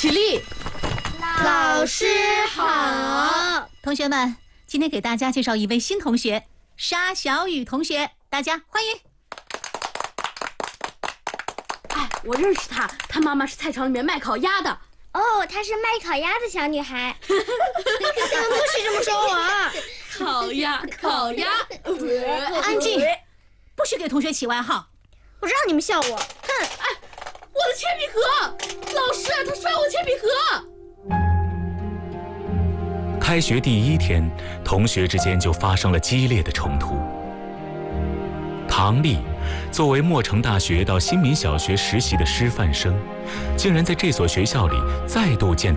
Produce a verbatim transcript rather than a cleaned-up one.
起立。 老师好。 同学们，今天给大家介绍一位新同学，沙小雨同学，大家欢迎。 哎，我认识她，她妈妈是菜场里面卖烤鸭的。 哦，她是卖烤鸭的小女孩。不许这么说我。 烤鸭，烤鸭。 安静，不许给同学起外号。 我让你们笑我。哼！ 哎，我的铅笔盒，老师，他摔我铅笔盒。 开学第一天，同学之间就发生了激烈的冲突。唐丽作为墨城大学到新民小学实习的师范生，竟然在这所学校里再度见